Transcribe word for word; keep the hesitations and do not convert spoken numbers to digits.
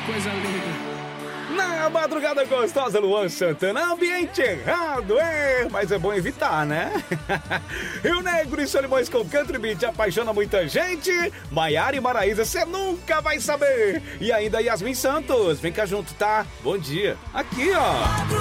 coisa linda. Na madrugada gostosa, Luan Santana, ambiente errado, é, mas é bom evitar, né? Rio Negro e Solimões com Country Beat apaixona muita gente. Maiara e Maraísa, você nunca vai saber. E ainda Yasmin Santos, vem cá junto, tá? Bom dia. Aqui, ó.